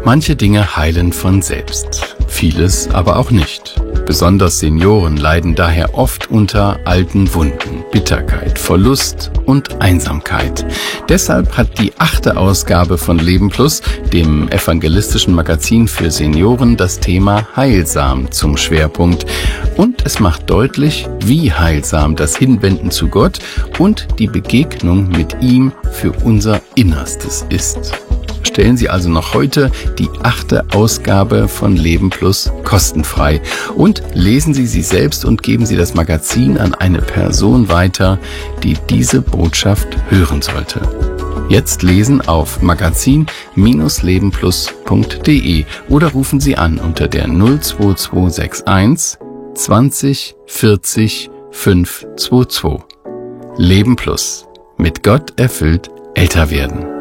Manche Dinge heilen von selbst, vieles aber auch nicht. Besonders Senioren leiden daher oft unter alten Wunden, Bitterkeit, Verlust und Einsamkeit. Deshalb hat die 8. Ausgabe von Leben Plus, dem evangelistischen Magazin für Senioren, das Thema Heilsam zum Schwerpunkt. Und es macht deutlich, wie heilsam das Hinwenden zu Gott und die Begegnung mit ihm für unser Innerstes ist. Stellen Sie also noch heute die 8. Ausgabe von Leben Plus kostenfrei und lesen Sie sie selbst und geben Sie das Magazin an eine Person weiter, die diese Botschaft hören sollte. Jetzt lesen auf magazin-lebenplus.de oder rufen Sie an unter der 02261 20 40 522. Leben Plus. Mit Gott erfüllt älter werden.